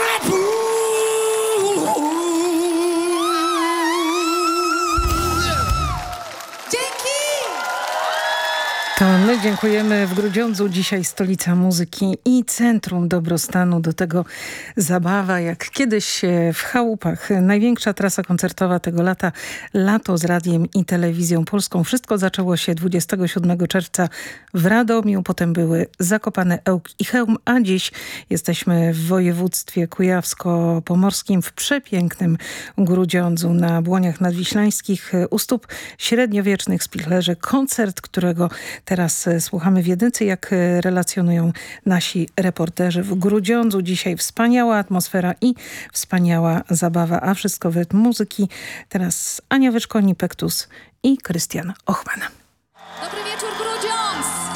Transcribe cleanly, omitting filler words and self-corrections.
To my dziękujemy w Grudziądzu. Dzisiaj stolica muzyki i centrum dobrostanu. Do tego zabawa jak kiedyś w chałupach. Największa trasa koncertowa tego lata. Lato z radiem i telewizją polską. Wszystko zaczęło się 27 czerwca w Radomiu. Potem były Zakopane, Ełk i Chełm. A dziś jesteśmy w województwie kujawsko-pomorskim w przepięknym Grudziądzu na Błoniach Nadwiślańskich u stóp średniowiecznych spichlerzy. Koncert, którego teraz słuchamy w jedynce, jak relacjonują nasi reporterzy w Grudziądzu. Dzisiaj wspaniała atmosfera i wspaniała zabawa, a wszystko w rytm muzyki. Teraz Ania Wyczko, Nipektus i Krystian Ochman. Dobry wieczór.